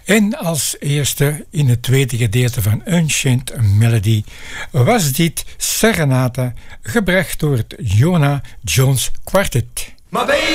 En als eerste in het tweede gedeelte van Ancient Melody was dit Serenata, gebracht door het Jonah Jones Quartet.